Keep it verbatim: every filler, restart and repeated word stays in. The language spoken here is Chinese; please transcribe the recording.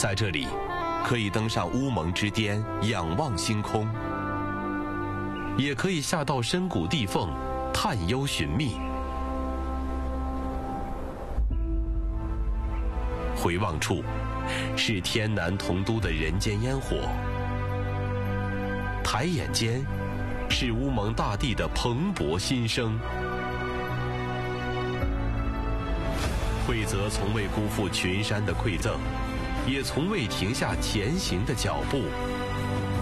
在这里，可以登上乌蒙之巅，仰望星空；也可以下到深谷地缝，探幽寻觅。回望处，是天南同都的人间烟火；抬眼间，是乌蒙大地的蓬勃新生。惠泽从未辜负群山的馈赠，也从未停下前行的脚步。